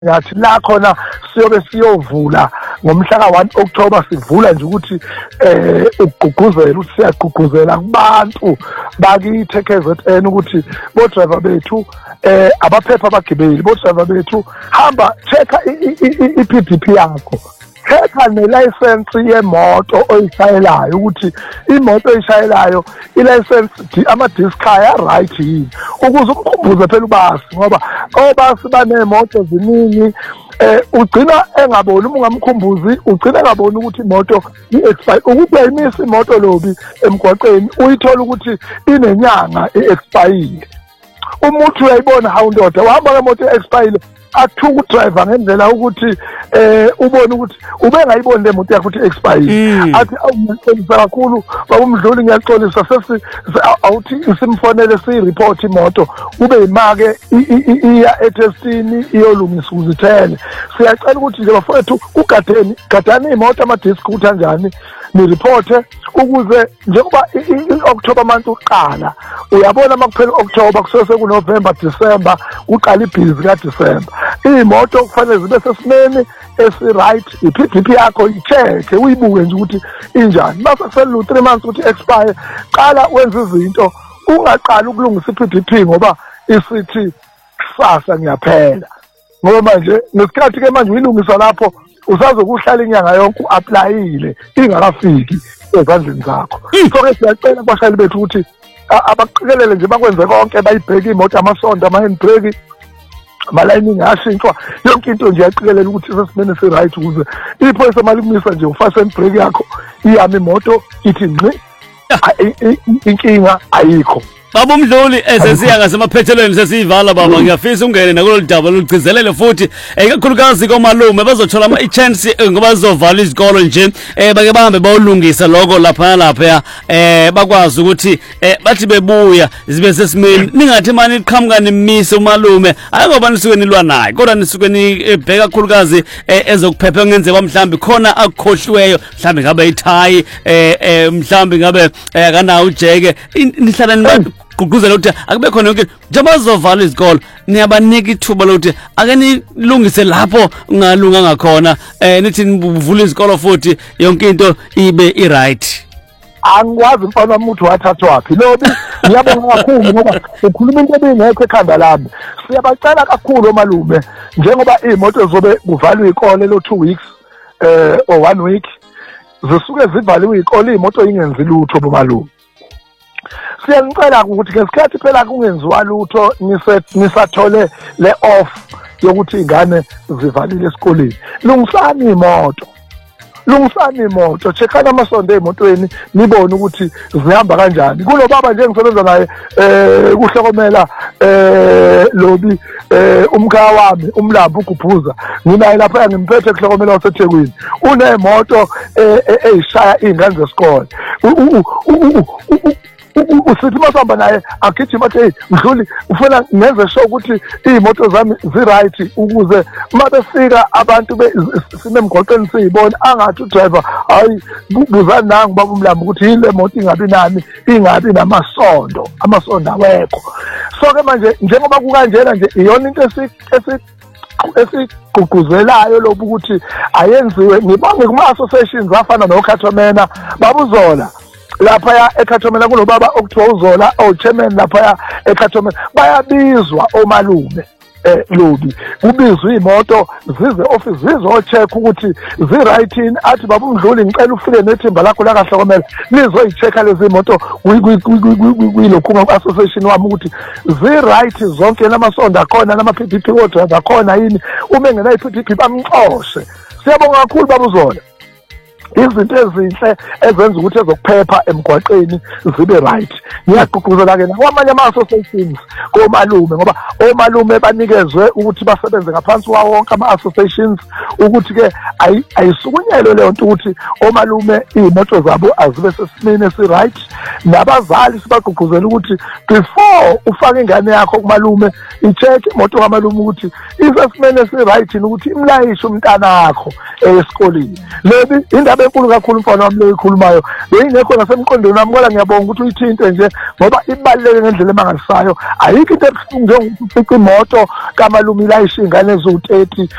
ngathi la khona siyobe siyovula ngomhla ka1 October sivula nje ukuthi ukugqugquzela ukuthi siyagqugquzela kubantu bakithi KZN ukuthi bo driver bethu abaphepha abagibeli bo driver bethu hamba checka iPDP yakho checka nelicense yemoto oyishayelayo ukuthi imoto oyishayelayo ilicense ama-disc aya right yini ukuze umkhumbuze phela ubasi ngoba obasi banemoto ziningi ugcina engaboni uma ungamkhumbuzi ugcina engaboni ukuthi imoto i-expire ukuthi uyayimisa imoto lobi emgwaqeni uyithola ukuthi inenyanga i-expire umuntu uyayibona hawu ndoda wahamba ngemoto e-expire athuka udriver ngendlela ukuthi ubone ukuthi ubengayiboni le moto yakho ukuthi expire athi awuxolisa kakhulu babumdluli ngiyaxolisa awuthi simfonele siyireport imoto ube imake iya etestini iyolungisa uzithele siyacela ukuthi nje bafowethu gadani imoto ama-disc ukuthi kanjani nireporte ukuze njengoba i-October month uqala uyabona makuphela October kusese kuNovember December uqala ibhizi kaDecember imoto kufanele zibe sesimeni esi-right iPDP yakho i-check uyibuke nje ukuthi injani base kusele 3 months ukuthi expire qala wenza izinto ungaqala ukulungisa iPDP ngoba isithi kusasa ngiyaphela ngoba manje nesikhathi ke manje uyilungisa lapho usazokuhlala inyanga yonke uapplyile ingakafiki ezandleni zakho so ke siyacela kubashayeli bethu ukuthi abaqikelele nje bakwenze konke bayibheke imoto amasondo ama-handbrake amalayini ashintshwa yonke into nje yaqikelela ukuthi sesimene si-right ukuze iphoyisa malikumisa nje ufast brake yakho iyami imoto ithi ngqi inkinga ayikho Baba Mdluli esesiya ngasemaphethelweni sesiyivala baba ngiyafisa ungene nakulolu daba lugcizelele futhi ikakhulukazi komalume bazothola i-chance ngoba bazovala izikolo nje bake bahambe bawulungisa lokho lapha bakwazi ukuthi bathi bebuya zibe sesimeni ningathi manje iqhamuka nimise umalume ayoba nisuke nilwa naye kodwa nisuke nibheka kakhulukazi ezokuphepha ngenzeka mhlambi khona akukhohliweyo mhlambi ngabe ithayi mhlambi ngabe akanawo ujeke nihlala nibantu kugquzela ukuthi akube khona yonke njengoba bazovala izikolo niyabanika ithuba lokuthi ake nilungise lapho ngalunga ngakhona nithi nivule izikolo futhi yonke into ibe i-right angikwazi mfana umuntu wathathwaphi lobi ngiyabonga kakhulu ngoba ukhuluma into ebingekho ekhanda lami siyabacela kakhulu omalume njengoba imoto zobe kuvalwe izikole lo 2 weeks or 1 week zisuke zivaliwe izikole imoto ingenzi lutho bomalume siyanicela ukuthi ngesikhathi phela kungenziwa lutho nisathole le off yokuthi ingane zivalile esikoleni lungisani imoto checkana amasondo emotweni nibone ukuthi zihamba kanjani kulo baba nje ngisebenza naye kuhlokomela lobi umkhaya wami umlambo ugubhuza nginaye lapha ngimphethe kuhlokomela waseThekwini unemoto eyishaya ingane zesikole usithi masihamba naye agijima athi Mdluli ufuna ngenze sure ukuthi iy'moto zami zi-right ukuze uma befika abantu sinemgwaqeni siyibona angathi udriver hayi buzani nangu baba uMlambo ukuthi yile moto ingabi namasondo amasondo awekho so-ke manje njengoba kukanjena nje iyona into esigqugquzelayo lobu ukuthi ayenziwe ngibonge kuma-associations afana noKhathomena babuzola lapha eKhathomela kunobaba okuthiwa uZola chairman lapha eKhathomela bayabizwa omalume lobi kubizwa imoto zize office zizocheck ukuthi zi-right yini athi baba uMdluli ngicela ufike nethimba lakho la kaHlokomela nizoyichecka lezi imoto kuyilokhu association wami ukuthi zi-right zonke namasondo akhona nama-PDP wodriver akhona yini uma engena i-PDP bamxoshe siyabonga kakhulu baba uZola izinto ezinhle ezenza ukuthi ezokuphepha emgwaqeni zibe right ngiyagqugquzela ke nakwamanye ama-associations komalume ngoba omalume banikezwe ukuthi basebenze ngaphansi kwawo wonke ama-associations ukuthi-ke ayisukunyelwe leyo nto ukuthi omalume iy'moto zabo azibe sesimeni esi-right. Nabazali sibagqugquzela ukuthi before ufake ingane yakho kumalume i-check imoto kamalume ukuthi isesimeni esi-right ukuthi imlayishe umntanakho esikoleni. Lebi indaba enkulu kakhulu mfana wami leyo ikhulumayo beyingekho nasemqondweni wami, kodwa ngiyabonga ukuthi uyithinte nje ngoba ibaluleke ngendlela emangalisayo. Ayikho into ebuhlungu njengokufica imoto kamalume ilayishe ingane eziwu-30